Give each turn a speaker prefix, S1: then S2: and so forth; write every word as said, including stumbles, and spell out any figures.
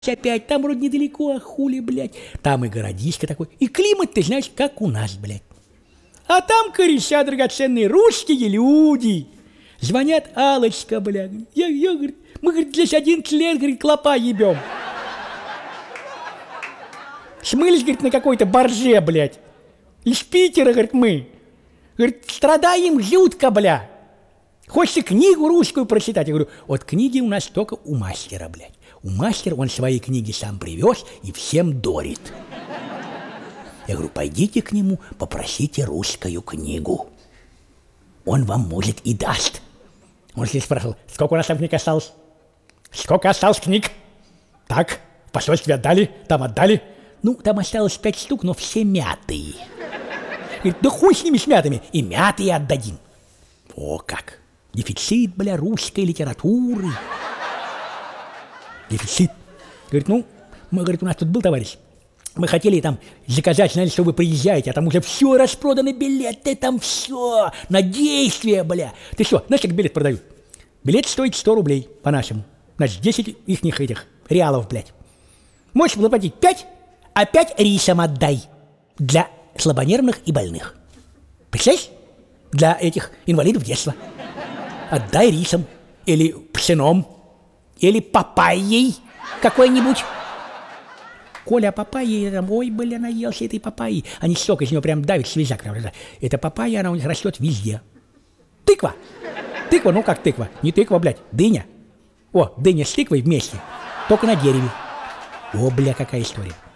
S1: опять, там вроде недалеко, а хули, блядь. Там и городишко такой, и климат, ты знаешь, как у нас, блядь. А там кореша драгоценные, русские люди. Звонят: Аллочка, блядь. Я, я, говорит, мы, говорит, здесь одиннадцать лет, говорит, клопа ебем. Смылись, говорит, на какой-то борже, блядь. Из Питера, говорит, мы. Говорит, страдаем жутко, бля. Хочется книгу русскую прочитать. Я говорю, вот книги у нас только у мастера, блядь. У мастера он свои книги сам привез и всем дорит. Я говорю, пойдите к нему, попросите русскую книгу. Он вам, может, и даст. Он здесь спрашивал, сколько у нас там книг осталось? Сколько осталось книг? Так, в посольстве отдали, там отдали. Ну, там осталось пять штук, но все мятые. Говорит, да хуй с ними, с мятыми, и мятые отдадим. О, как! Дефицит, бля, русской литературы. Дефицит. Говорит, ну, мы, говорит, у нас тут был товарищ. Мы хотели там заказать, знали, что вы приезжаете, а там уже все распроданы билеты, там все на действие, бля. Ты что, знаешь, как билет продают? Билет стоит сто рублей по-нашему. Значит, десять ихних этих реалов, блядь. Можешь заплатить пять, а пять рисом отдай для слабонервных и больных. Представляешь? Для этих инвалидов детства. Отдай рисом, или пшеном, или папайей какой-нибудь. Коля папайи, там, ой, бля, наелся этой папайи. Они сок из нее прям давит, связак. Эта папайя, она у них растет везде. Тыква. Тыква, ну как тыква? Не тыква, блядь, дыня. О, дыня с тыквой вместе, только на дереве. О, бля, какая история.